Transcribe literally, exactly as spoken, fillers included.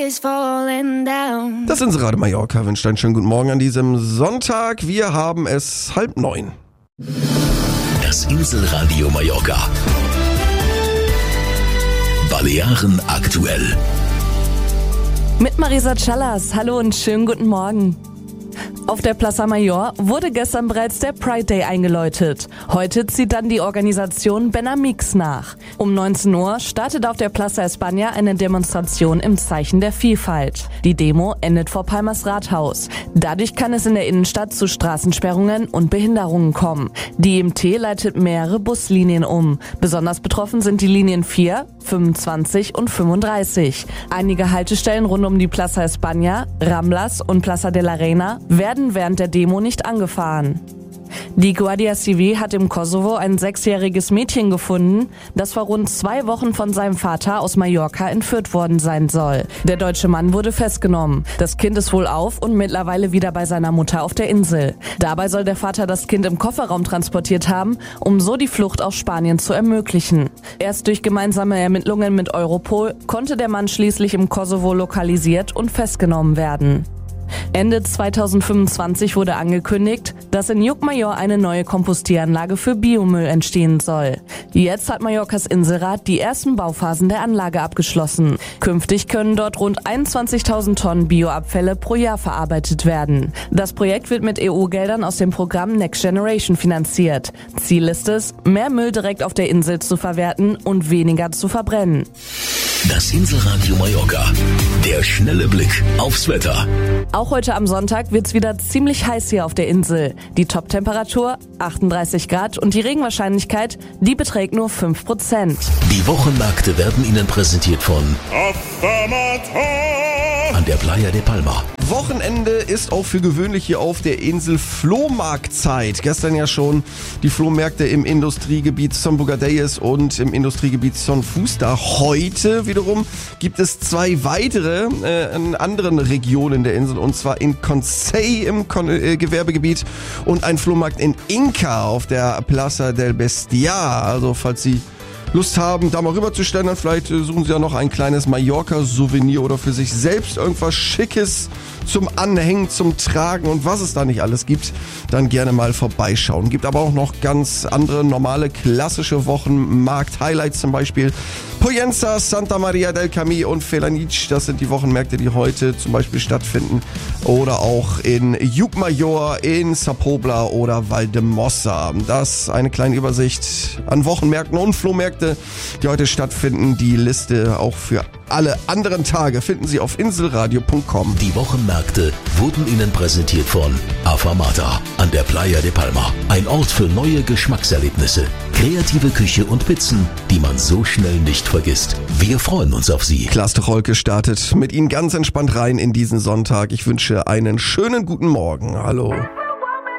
Das sind gerade Mallorca. Wünscht einen schönen guten Morgen an diesem Sonntag. Wir haben es halb neun. Das Inselradio Mallorca. Balearen aktuell. Mit Marisa Callas. Hallo und schönen guten Morgen. Auf der Plaza Mayor wurde gestern bereits der Pride Day eingeläutet. Heute zieht dann die Organisation Benamix nach. Um neunzehn Uhr startet auf der Plaza España eine Demonstration im Zeichen der Vielfalt. Die Demo endet vor Palmas Rathaus. Dadurch kann es in der Innenstadt zu Straßensperrungen und Behinderungen kommen. Die I M T leitet mehrere Buslinien um. Besonders betroffen sind die Linien vier, fünfundzwanzig und fünfunddreißig. Einige Haltestellen rund um die Plaza España, Ramblas und Plaza de la Reina werden während der Demo nicht angefahren. Die Guardia Civil hat im Kosovo ein sechsjähriges Mädchen gefunden, das vor rund zwei Wochen von seinem Vater aus Mallorca entführt worden sein soll. Der deutsche Mann wurde festgenommen. Das Kind ist wohl auf und mittlerweile wieder bei seiner Mutter auf der Insel. Dabei soll der Vater das Kind im Kofferraum transportiert haben, um so die Flucht aus Spanien zu ermöglichen. Erst durch gemeinsame Ermittlungen mit Europol konnte der Mann schließlich im Kosovo lokalisiert und festgenommen werden. Ende zweitausendfünfundzwanzig wurde angekündigt, dass in Llucmajor eine neue Kompostieranlage für Biomüll entstehen soll. Jetzt hat Mallorcas Inselrat die ersten Bauphasen der Anlage abgeschlossen. Künftig können dort rund einundzwanzigtausend Tonnen Bioabfälle pro Jahr verarbeitet werden. Das Projekt wird mit E U-Geldern aus dem Programm Next Generation finanziert. Ziel ist es, mehr Müll direkt auf der Insel zu verwerten und weniger zu verbrennen. Das Inselradio Mallorca. Der schnelle Blick aufs Wetter. Auch heute am Sonntag wird's wieder ziemlich heiß hier auf der Insel. Die Toptemperatur achtunddreißig Grad und die Regenwahrscheinlichkeit, die beträgt nur fünf Prozent. Die Wochenmärkte werden Ihnen präsentiert von an der Playa de Palma. Wochenende ist auch für gewöhnlich hier auf der Insel Flohmarktzeit. Gestern ja schon die Flohmärkte im Industriegebiet Son Bogadelles und im Industriegebiet Son Fusta. Heute wiederum gibt es zwei weitere äh, in anderen Regionen der Insel, und zwar in Consell im Kon- äh, Gewerbegebiet und ein Flohmarkt in Inca auf der Plaza del Bestiar. Also falls Sie Lust haben, da mal rüber zu schlendern, vielleicht suchen Sie ja noch ein kleines Mallorca-Souvenir oder für sich selbst irgendwas Schickes zum Anhängen, zum Tragen und was es da nicht alles gibt, dann gerne mal vorbeischauen. Gibt aber auch noch ganz andere normale klassische Wochenmarkt-Highlights, zum Beispiel Pollença, Santa Maria del Camí und Felanitx. Das sind die Wochenmärkte, die heute zum Beispiel stattfinden. Oder auch in Llucmajor, in Sa Pobla oder Valdemossa. Das eine kleine Übersicht an Wochenmärkten und Flohmärkte, die heute stattfinden. Die Liste auch für alle anderen Tage finden Sie auf inselradio punkt com. Die Wochenmärkte wurden Ihnen präsentiert von Afamata an der Playa de Palma. Ein Ort für neue Geschmackserlebnisse. Kreative Küche und Pizzen, die man so schnell nicht vergisst. Wir freuen uns auf Sie. Klaas de Golke startet mit Ihnen ganz entspannt rein in diesen Sonntag. Ich wünsche einen schönen guten Morgen. Hallo.